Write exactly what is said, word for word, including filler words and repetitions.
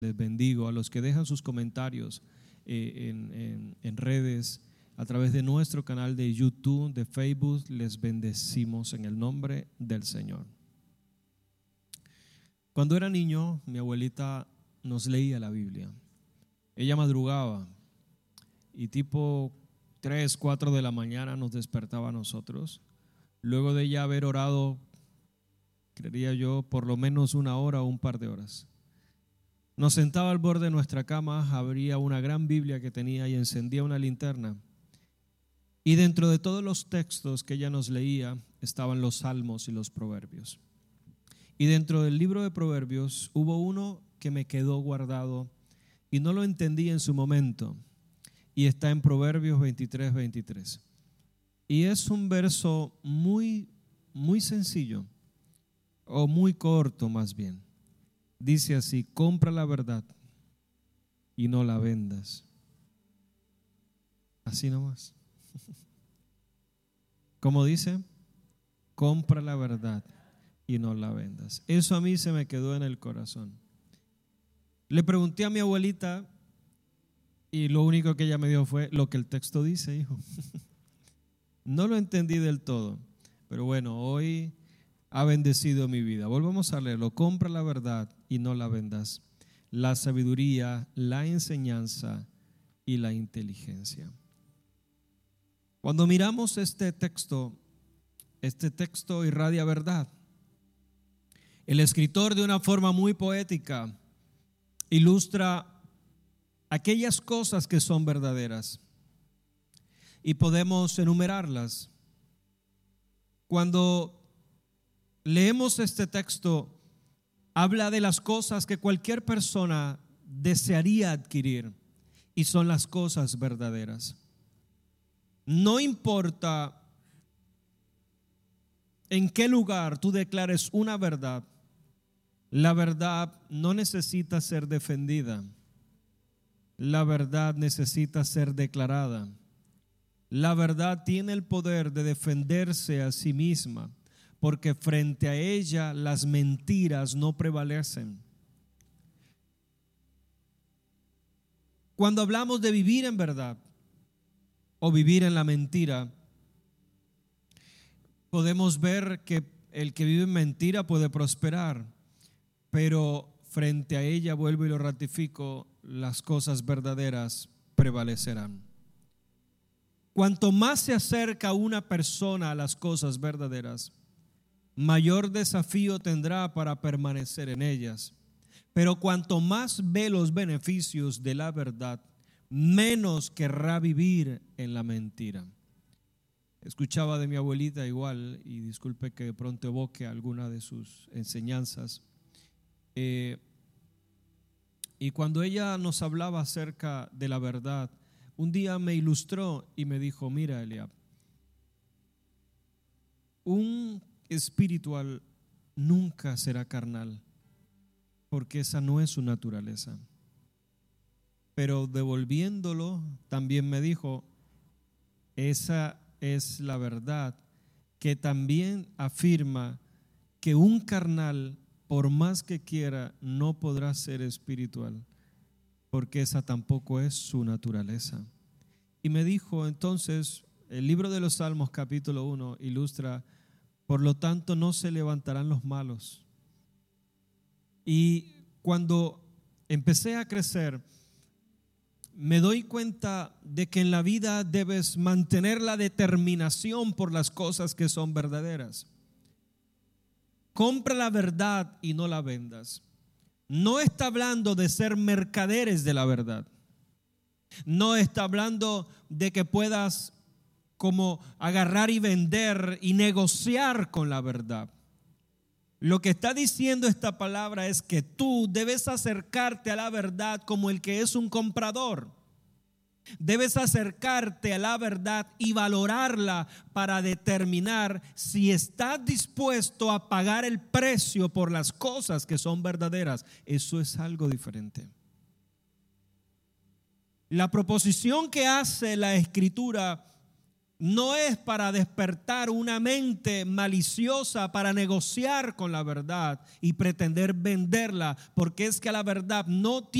Les bendigo. A los que dejan sus comentarios eh, en, en, en redes, a través de nuestro canal de YouTube, de Facebook, les bendecimos en el nombre del Señor. Cuando era niño, mi abuelita nos leía la Biblia. Ella madrugaba y tipo tres, cuatro de la mañana nos despertaba a nosotros. Luego de ella haber orado, creería yo, por lo menos una hora o un par de horas, nos sentaba al borde de nuestra cama, abría una gran Biblia que tenía y encendía una linterna. Y dentro de todos los textos que ella nos leía estaban los salmos y los proverbios. Y dentro del libro de Proverbios hubo uno que me quedó guardado y no lo entendí en su momento. Y está en Proverbios veintitrés, veintitrés. Y es un verso muy, muy sencillo, o muy corto más bien. Dice así: compra la verdad y no la vendas. Así nomás. Como dice, compra la verdad y no la vendas. Eso a mí se me quedó en el corazón. Le pregunté a mi abuelita y lo único que ella me dio fue lo que el texto dice, hijo. No lo entendí del todo, pero bueno, hoy ha bendecido mi vida. Volvamos a leerlo. Compra la verdad y no la vendas. La sabiduría, la enseñanza y la inteligencia. Cuando miramos este texto, este texto irradia verdad. El escritor, de una forma muy poética, ilustra aquellas cosas que son verdaderas y podemos enumerarlas. Cuando leemos este texto, habla de las cosas que cualquier persona desearía adquirir y son las cosas verdaderas. No importa en qué lugar tú declares una verdad, la verdad no necesita ser defendida. La verdad necesita ser declarada. La verdad tiene el poder de defenderse a sí misma, porque frente a ella las mentiras no prevalecen. Cuando hablamos de vivir en verdad o vivir en la mentira, podemos ver que el que vive en mentira puede prosperar, pero frente a ella, vuelvo y lo ratifico, las cosas verdaderas prevalecerán. Cuanto más se acerca una persona a las cosas verdaderas, mayor desafío tendrá para permanecer en ellas. Pero cuanto más ve los beneficios de la verdad, menos querrá vivir en la mentira. Escuchaba de mi abuelita igual, y disculpe que de pronto evoque alguna de sus enseñanzas. Eh, y cuando ella nos hablaba acerca de la verdad, un día me ilustró y me dijo: mira, Eliab, un espiritual nunca será carnal, porque esa no es su naturaleza. Pero devolviéndolo, también me dijo: esa es la verdad, que también afirma que un carnal, por más que quiera, no podrá ser espiritual, porque esa tampoco es su naturaleza. Y me dijo entonces, el libro de los Salmos capítulo uno ilustra: por lo tanto no se levantarán los malos. Y cuando empecé a crecer, me doy cuenta de que en la vida debes mantener la determinación por las cosas que son verdaderas. Compra la verdad y no la vendas. No está hablando de ser mercaderes de la verdad. No está hablando de que puedas como agarrar y vender y negociar con la verdad. Lo que está diciendo esta palabra es que tú debes acercarte a la verdad como el que es un comprador. Debes acercarte a la verdad y valorarla para determinar si estás dispuesto a pagar el precio por las cosas que son verdaderas. Eso es algo diferente. La proposición que hace la Escritura no es para despertar una mente maliciosa para negociar con la verdad y pretender venderla, porque es que la verdad no